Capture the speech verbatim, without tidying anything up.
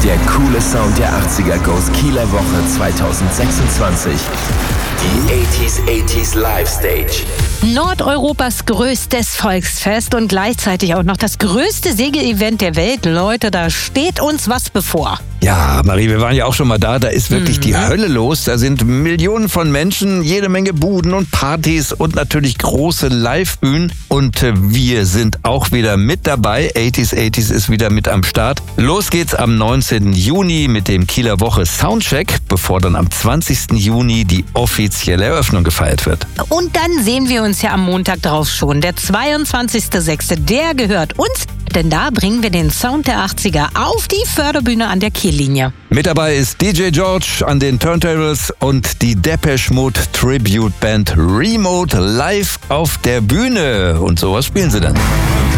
Der coole Sound der achtziger Goes Kieler Woche zwanzig sechsundzwanzig. Die achtziger achtziger Live Stage. Nordeuropas größtes Volksfest und gleichzeitig auch noch das größte Segelevent der Welt. Leute, da steht uns was bevor. Ja, Marie, wir waren ja auch schon mal da. Da ist wirklich mhm. die Hölle los. Da sind Millionen von Menschen, jede Menge Buden und Partys und natürlich große Livebühnen. Und äh, wir sind auch wieder mit dabei. achtziger achtziger ist wieder mit am Start. Los geht's am neunzehnten Juni mit dem Kieler Woche Soundcheck, bevor dann am zwanzigsten Juni die offizielle Eröffnung gefeiert wird. Und dann sehen wir uns ja am Montag drauf schon. Der zweiundzwanzigster sechste, der gehört uns, denn da bringen wir den Sound der achtziger auf die Förderbühne an der Kiellinie. Mit dabei ist D J George an den Turntables und die Depeche Mode Tribute Band Remote live auf der Bühne. Und sowas spielen sie dann.